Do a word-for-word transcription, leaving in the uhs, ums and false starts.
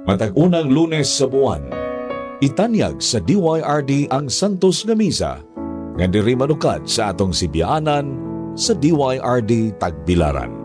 Matag unang Lunes sa buwan, itanyag sa D Y R D ang Santos nga Misa, nga diri manukat sa atong Sibyaanan sa D Y R D Tagbilaran.